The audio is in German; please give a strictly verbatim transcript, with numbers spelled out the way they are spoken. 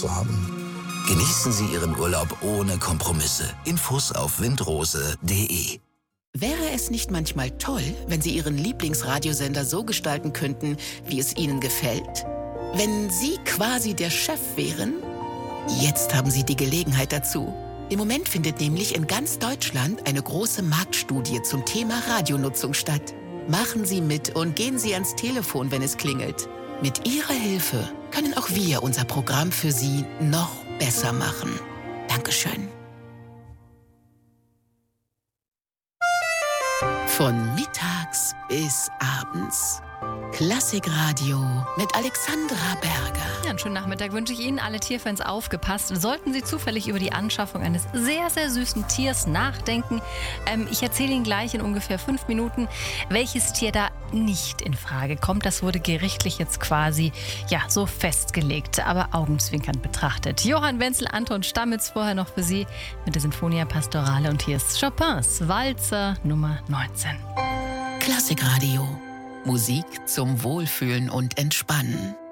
zu haben. Genießen Sie Ihren Urlaub ohne Kompromisse. Infos auf windrose punkt de. Wäre es nicht manchmal toll, wenn Sie Ihren Lieblingsradiosender so gestalten könnten, wie es Ihnen gefällt? Wenn Sie quasi der Chef wären? Jetzt haben Sie die Gelegenheit dazu. Im Moment findet nämlich in ganz Deutschland eine große Marktstudie zum Thema Radionutzung statt. Machen Sie mit und gehen Sie ans Telefon, wenn es klingelt. Mit Ihrer Hilfe können auch wir unser Programm für Sie noch besser machen. Dankeschön. Von mittags bis abends. Klassikradio mit Alexandra Berger. Ja, einen schönen Nachmittag wünsche ich Ihnen, alle Tierfans, aufgepasst. Sollten Sie zufällig über die Anschaffung eines sehr, sehr süßen Tiers nachdenken, ähm, ich erzähle Ihnen gleich in ungefähr fünf Minuten, welches Tier da nicht in Frage kommt. Das wurde gerichtlich jetzt quasi, ja, so festgelegt, aber augenzwinkernd betrachtet. Johann Wenzel, Anton Stammitz vorher noch für Sie mit der Sinfonia Pastorale und hier ist Chopins Walzer Nummer neunzehn. Klassikradio. Musik zum Wohlfühlen und Entspannen.